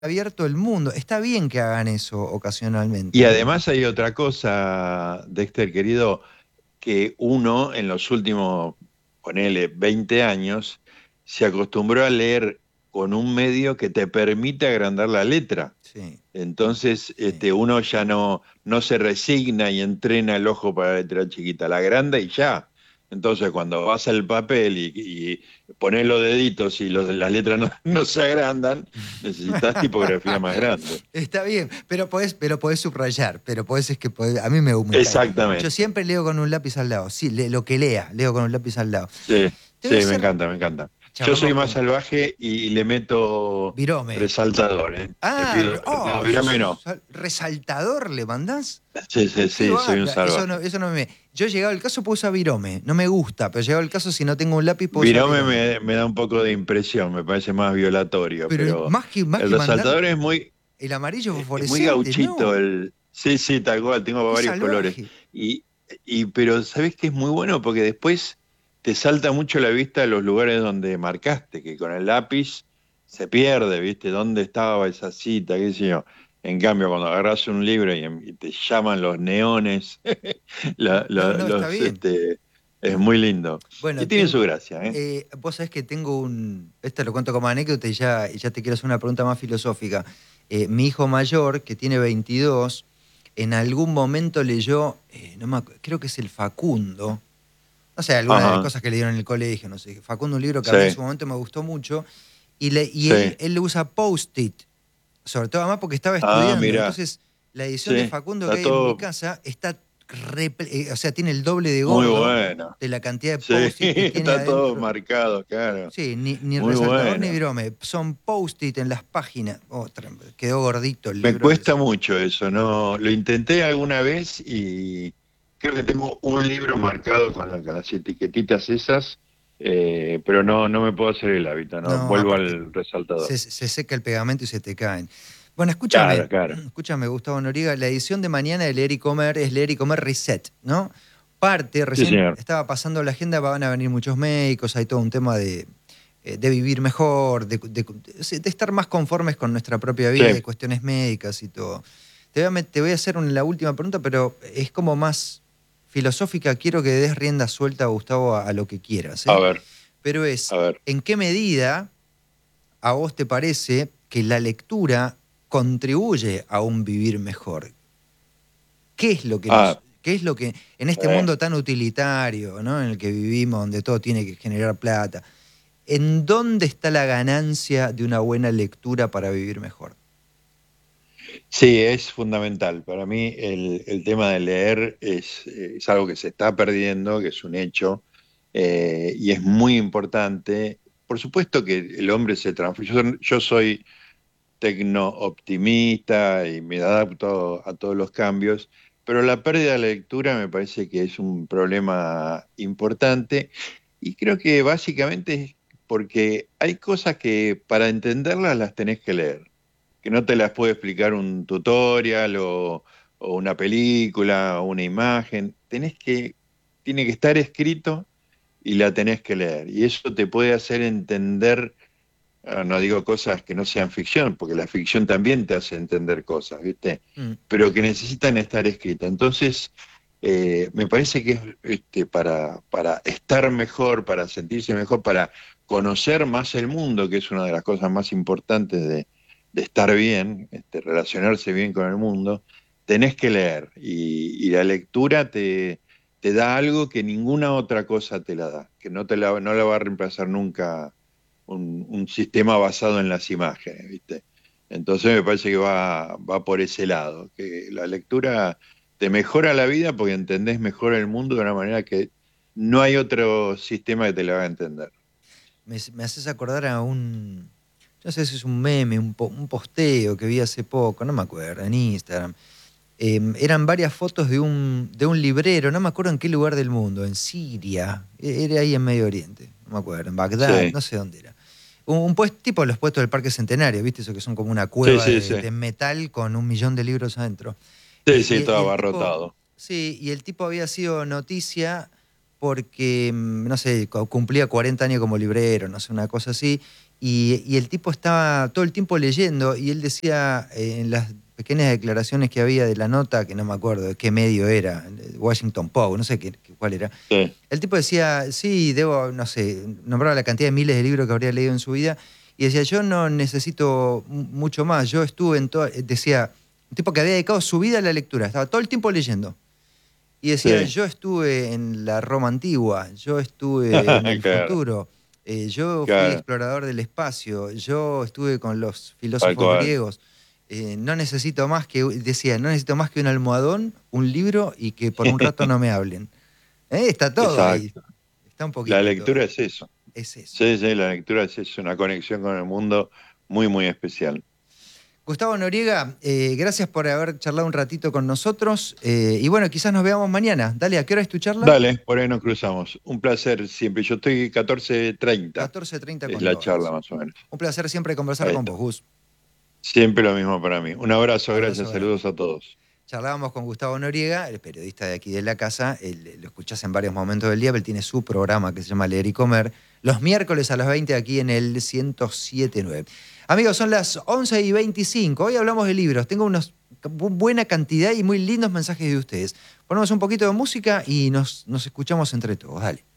abierto el mundo. Está bien que hagan eso Y ocasionalmente. además hay otra cosa, Dexter querido, que uno en los últimos, ponele, 20 años, se acostumbró a leer con un medio que te permite agrandar la letra. Sí, Entonces, sí. uno ya no se resigna y entrena el ojo para la letra chiquita, la agranda y ya. Entonces, cuando vas al papel y pones los deditos y las letras no se agrandan, necesitas tipografía más grande. Está bien, pero podés subrayar, pero a mí me cae. Yo Exactamente. siempre leo con un lápiz al lado, sí, lo que lea, leo con un lápiz al lado. Sí, Te voy a sí, me hacer, encanta, me encanta. Yo soy charlamos más con salvaje y le meto Virome. resaltador, ¿eh? Le Ah, pido, no, dígame no. resaltador le mandás. Sí, sí, Qué sí, soy un bárbaro. salvaje. Eso no me. Yo llegado el caso puedo usar Virome. No me gusta, pero llegado el caso, si no tengo un lápiz, puedo usar Virome Virome. me da un poco de impresión, me parece más violatorio, Pero pero más el que mandar resaltador el amarillo es muy fosforescente, gauchito. no. Sí, sí, tal cual, tengo Qué varios colores. salvaje. Y, pero ¿sabés qué es muy bueno? Porque después te salta mucho a la vista los lugares donde marcaste, que con el lápiz se pierde, ¿viste? ¿Dónde estaba esa cita? ¿Qué sé yo? En cambio, cuando agarras un libro y te llaman los neones, No, no, está los, bien. es muy lindo. Y Bueno, tiene su gracia, ¿eh? vos sabés que tengo un. Esto lo cuento como anécdota y ya te quiero hacer una pregunta más filosófica. Mi hijo mayor, que tiene 22, en algún momento leyó, creo que es el Facundo. No sé, algunas de las Ajá, cosas que le dieron en el colegio, no sé. Facundo, un libro que a sí, mí en su momento me gustó mucho. Y sí. él le usa post-it, sobre todo además porque estaba Ah, estudiando. mira, Entonces, la edición de sí, Facundo que está hay en mi todo casa está, o sea, tiene el doble de muy gordo bueno. de la cantidad de Sí, post-it que tiene está todo adentro. marcado, claro. Sí, ni Muy resaltador ni bueno. virome. Son post-it en las páginas. Quedó gordito el Me libro. cuesta mucho eso, ¿no? Lo intenté alguna vez y creo que tengo un libro marcado con las etiquetitas esas, pero no me puedo hacer el hábito, ¿no? No, Vuelvo aparte, al resaltador. se seca el pegamento y se te caen. Bueno, Claro, escúchame, claro. escúchame, Gustavo Noriga. La edición de mañana de Leer y Comer es Leer y Comer Reset, ¿no? Sí, Recién señor. estaba pasando la agenda, van a venir muchos médicos, hay todo un tema de vivir mejor, de estar más conformes con nuestra propia vida, de Sí, cuestiones médicas y todo. Te voy a hacer la última pregunta, pero es como más filosófica. Quiero que des rienda suelta, Gustavo, a lo que quieras, a ¿eh? ver, Pero es, a ver. ¿en qué medida a vos te parece que la lectura contribuye a un vivir mejor? Ah, ¿Qué es lo que en este eh, mundo tan utilitario, ¿no? En el que vivimos, donde todo tiene que generar plata, ¿en dónde está la ganancia de una buena lectura para vivir mejor? sí, es fundamental. Para mí el tema de leer es algo que se está perdiendo, que es un hecho, y es muy importante. Por supuesto que el hombre se transforma. Yo soy tecno-optimista y me adapto a todos los cambios, pero la pérdida de la lectura me parece que es un problema importante y creo que básicamente es porque hay cosas que para entenderlas las tenés que leer, que no te las puede explicar un tutorial o una película o una imagen, tiene que estar escrito y la tenés que leer y eso te puede hacer entender. No digo cosas que no sean ficción, porque la ficción también te hace entender cosas, ¿viste? Mm. Pero que necesitan estar escritas. Entonces, me parece que es para estar mejor, para sentirse mejor, para conocer más el mundo, que es una de las cosas más importantes de estar bien, relacionarse bien con el mundo, tenés que leer. Y la lectura te da algo que ninguna otra cosa te la da, que no la va a reemplazar nunca un sistema basado en las imágenes, ¿viste? Entonces me parece que va por ese lado, que la lectura te mejora la vida porque entendés mejor el mundo de una manera que no hay otro sistema que te la haga entender. Me haces acordar a no sé si es un meme, un posteo que vi hace poco, no me acuerdo, en Instagram. Eran varias fotos de un librero, no me acuerdo en qué lugar del mundo, en Siria, era ahí en Medio Oriente, no me acuerdo, en Bagdad, Sí, no sé dónde era. Tipo los puestos del Parque Centenario, ¿viste? Eso que son como una sí, cueva sí, sí. de metal con 1 millón de libros adentro. Sí, Y, sí, y- todo y el tipo, abarrotado. sí, y el tipo había sido noticia porque, no sé, cumplía 40 años como librero, no sé, una cosa así, y el tipo estaba todo el tiempo leyendo, y él decía en las pequeñas declaraciones que había de la nota, que no me acuerdo de qué medio era, Washington Post, no sé cuál era, Sí. el tipo decía, sí, debo, no sé, nombraba la cantidad de miles de libros que habría leído en su vida, y decía, yo no necesito mucho más, yo estuve en todo, decía, un tipo que había dedicado su vida a la lectura, estaba todo el tiempo leyendo. Y decía, Sí. yo estuve en la Roma antigua, yo estuve en el Claro, futuro, yo fui claro, explorador del espacio, yo estuve con los tal filósofos cual. griegos. No necesito más que, decía, no necesito más que un almohadón, un libro y que por un rato no me hablen. Está todo ahí, Exacto. está un La poquito de todo. lectura es eso. Es eso. Sí, sí, la lectura es eso, una conexión con el mundo muy, muy especial. Gustavo Noriega, gracias por haber charlado un ratito con nosotros. Y bueno, quizás nos veamos mañana. Dale, ¿a qué hora es tu charla? Dale, por ahí nos cruzamos. Un placer siempre. Yo estoy 14:30, 14:30 es con la charla Lorenzo. más o menos. Un placer siempre conversar Ahí con está. vos, Gus. Siempre lo mismo para mí. Un abrazo, Abrazo gracias, grande. saludos a todos. Charlábamos con Gustavo Noriega, el periodista de aquí de la casa. Lo escuchás en varios momentos del día, pero él tiene su programa que se llama Leer y Comer, los miércoles a las 20 aquí en el 107.9. Amigos, son las 11:25. Hoy hablamos de libros. Tengo una buena cantidad y muy lindos mensajes de ustedes. Ponemos un poquito de música y nos escuchamos entre todos. Dale.